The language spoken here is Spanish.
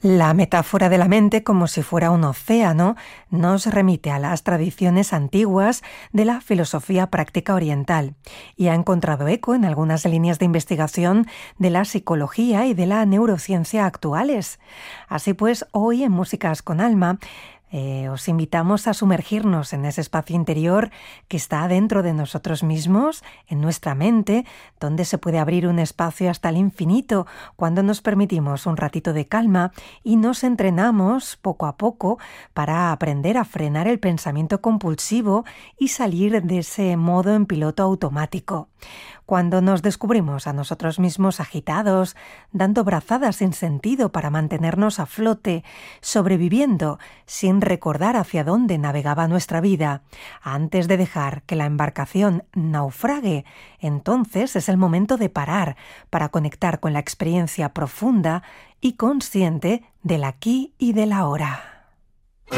La metáfora de la mente como si fuera un océano nos remite a las tradiciones antiguas de la filosofía práctica oriental y ha encontrado eco en algunas líneas de investigación de la psicología y de la neurociencia actuales. Así pues, hoy en Músicas con Alma os invitamos a sumergirnos en ese espacio interior que está dentro de nosotros mismos, en nuestra mente, donde se puede abrir un espacio hasta el infinito cuando nos permitimos un ratito de calma y nos entrenamos poco a poco para aprender a frenar el pensamiento compulsivo y salir de ese modo en piloto automático. Cuando nos descubrimos a nosotros mismos agitados, dando brazadas sin sentido para mantenernos a flote, sobreviviendo sin recordar hacia dónde navegaba nuestra vida, antes de dejar que la embarcación naufrague, entonces es el momento de parar para conectar con la experiencia profunda y consciente del aquí y del ahora.